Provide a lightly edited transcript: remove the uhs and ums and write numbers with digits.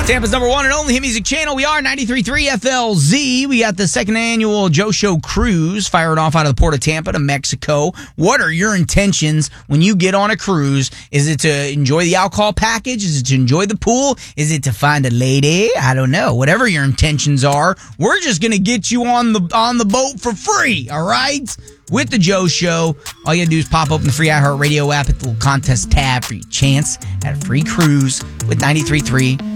Tampa's number one and only hit music channel. We are 93.3 FLZ. We got the second annual Joe Show cruise firing off out of the port of Tampa to Mexico. What are your intentions when you get on a cruise? Is it to enjoy the alcohol package? Is it to enjoy the pool? Is it to find a lady? I don't know. Whatever your intentions are, we're just going to get you on the boat for free, all right? With the Joe Show, all you gotta do is pop open the free iHeartRadio app at the little contest tab for your chance at a free cruise with 93.3